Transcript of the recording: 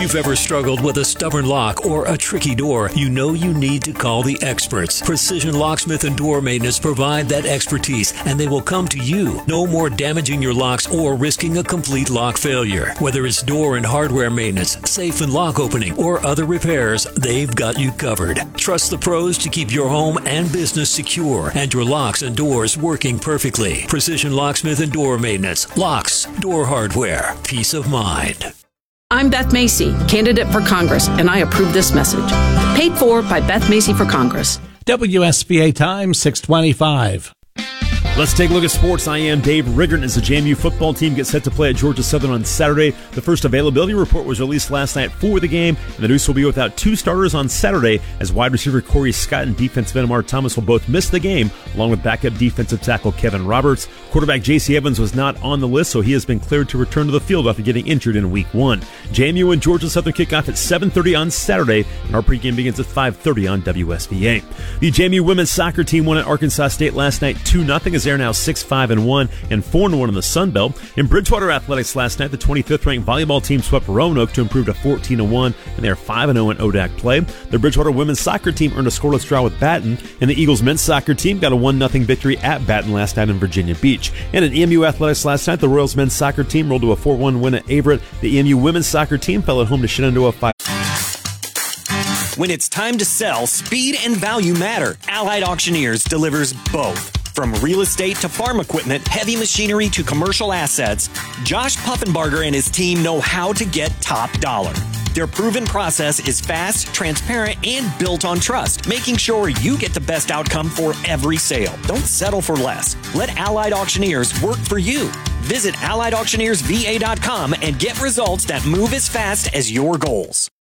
you've ever struggled with a stubborn lock or a tricky door, you know you need to call the experts. Precision Locksmith and Door Maintenance provide that expertise, and they will come to you. No more damaging your locks or risking a complete lock failure. Whether it's door and hardware maintenance, safe and lock opening, or other repairs, they've got you covered. Trust the pros to keep your home and business secure and your locks and doors working perfectly. Precision Locksmith and Door Maintenance. Locks, door hardware, peace of mind. I'm Beth Macy, candidate for Congress, and I approve this message. Paid for by Beth Macy for Congress. WSBA time, 6:25. Let's take a look at sports. I am Dave Riggert as the JMU football team gets set to play at Georgia Southern on Saturday. The first availability report was released last night for the game, and the Deuce will be without two starters on Saturday as wide receiver Corey Scott and defensive end Amar Thomas will both miss the game, along with backup defensive tackle Kevin Roberts. Quarterback J.C. Evans was not on the list, so he has been cleared to return to the field after getting injured in Week 1. JMU and Georgia Southern kick off at 7:30 on Saturday, and our pregame begins at 5:30 on WSBA. The JMU women's soccer team won at Arkansas State last night 2-0 as they're now 6-5-1 and 4-1 in the Sun Belt. In Bridgewater Athletics last night, the 25th ranked volleyball team swept Roanoke to improve to 14-1, and they are 5-0 in ODAC play. The Bridgewater women's soccer team earned a scoreless draw with Baton, and the Eagles men's soccer team got a 1-0 victory at Baton last night in Virginia Beach. And in EMU Athletics last night, the Royals men's soccer team rolled to a 4-1 win at Averett. The EMU women's soccer team fell at home to Shenandoah 5. When it's time to sell, speed and value matter. Allied Auctioneers delivers both. From real estate to farm equipment, heavy machinery to commercial assets, Josh Puffenbarger and his team know how to get top dollar. Their proven process is fast, transparent, and built on trust, making sure you get the best outcome for every sale. Don't settle for less. Let Allied Auctioneers work for you. Visit AlliedAuctioneersVA.com and get results that move as fast as your goals.